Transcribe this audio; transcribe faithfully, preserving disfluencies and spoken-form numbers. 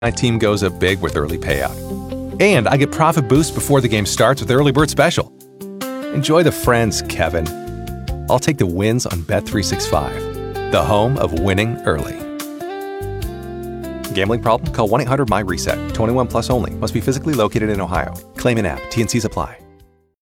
My team goes up big with early payout. And I get profit boost before the game starts with Early Bird Special. Enjoy the friends, Kevin. I'll take the wins on Bet three sixty-five, the home of winning early. Gambling problem? Call one eight hundred M Y RESET. twenty-one plus only. Must be physically located in Ohio. Claim in app. T N Cs apply.